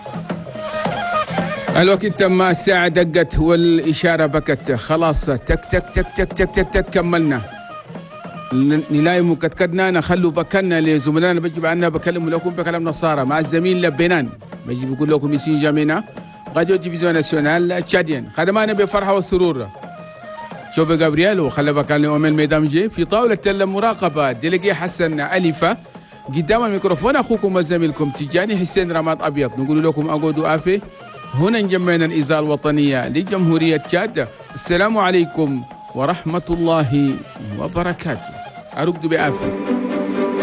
الوقت تم، الساعة دقت والإشارة بكت، خلاص تك تك تك تك تك تك, تك كملنا. نلايم كتكدنا نخلوا بكنا لزملائنا بجيب عنا بكلم لكم بكلام نصارى مع الزميل لبنان بجيب بقول لكم يسين جامينا راديو تلفزيون ناسيونال تشادين خدمانا بفرحة والسرور. شوف جابرييل وخلى بكالي أمين ميدامجي في طاولة المراقبة ديليجي حسن أليفة. قدام الميكروفون أخوكم وزميلكم تجاني حسين رماد أبيض. نقول لكم أقعدوا آفي هنا نجمعنا الإذاعة الوطنية لجمهورية تشاد. السلام عليكم ورحمة الله وبركاته. أرقد بآفة.